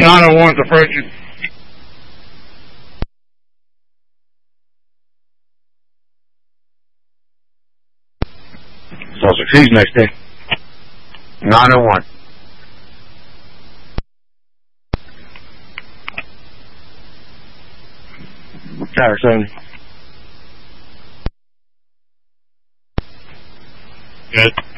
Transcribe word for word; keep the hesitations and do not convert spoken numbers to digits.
nine oh one, the first. So succeed next day. nine oh one. Tower seventy. Good.